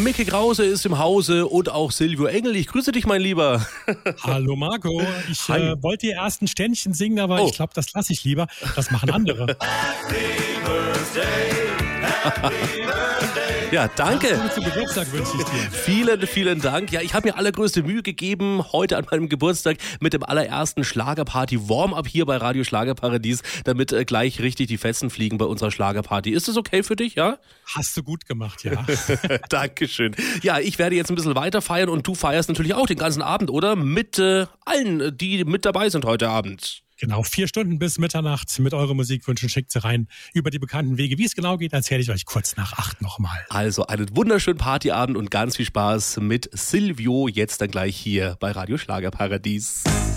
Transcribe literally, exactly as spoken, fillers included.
Micky Krause ist im Hause und auch Silvio Engel. Ich grüße dich, mein Lieber. Hallo Marco, ich äh, wollte dir erst ein Ständchen singen, aber oh. ich glaube, das lasse ich lieber. Das machen andere. Happy Birthday, Happy Birthday. Ja, danke. Alles Gute zum Geburtstag wünsche ich dir. Vielen, vielen Dank. Ja, ich habe mir allergrößte Mühe gegeben, heute an meinem Geburtstag mit dem allerersten Schlagerparty-Warm-Up hier bei Radio Schlagerparadies, damit äh, gleich richtig die Fetzen fliegen bei unserer Schlagerparty. Ist das okay für dich, ja? Hast du gut gemacht, ja. Dankeschön. Ja, ich werde jetzt ein bisschen weiter feiern und du feierst natürlich auch den ganzen Abend, oder? Mit äh, allen, die mit dabei sind heute Abend. Genau, vier Stunden bis Mitternacht mit euren Musikwünschen. Schickt sie rein über die bekannten Wege. Wie es genau geht, erzähle ich euch kurz nach acht nochmal. Also einen wunderschönen Partyabend und ganz viel Spaß mit Silvio jetzt dann gleich hier bei Radio Schlagerparadies.